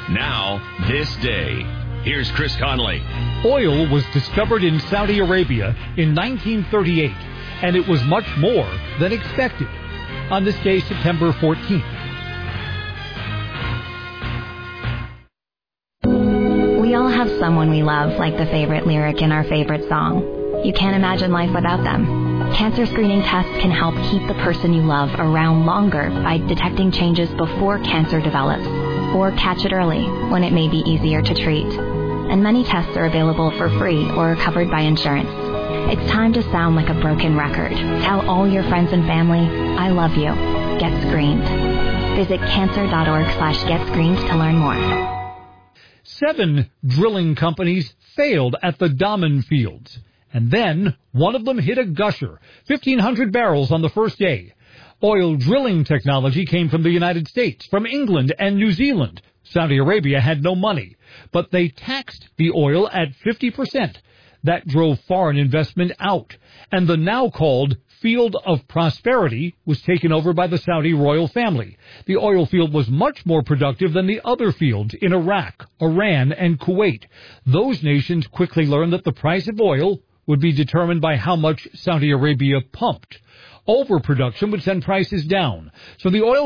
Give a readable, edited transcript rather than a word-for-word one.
Now, this day. Here's Chris Conley. Oil was discovered in Saudi Arabia in 1938, and it was much more than expected. On this day, September 14th. We all have someone we love, like the favorite lyric in our favorite song. You can't imagine life without them. Cancer screening tests can help keep the person you love around longer by detecting changes before cancer develops, or catch it early when it may be easier to treat. And many tests are available for free or covered by insurance. It's time to sound like a broken record. Tell all your friends and family, I love you. Get screened. Visit cancer.org/getscreened to learn more. 7 drilling companies failed at the Daman fields. And then one of them hit a gusher, 1,500 barrels on the first day. Oil drilling technology came from the United States, from England and New Zealand. Saudi Arabia had no money, but they taxed the oil at 50%. That drove foreign investment out, and the now called Field of Prosperity was taken over by the Saudi royal family. The oil field was much more productive than the other fields in Iraq, Iran, and Kuwait. Those nations quickly learned that the price of oil would be determined by how much Saudi Arabia pumped. Overproduction would send prices down, so the oil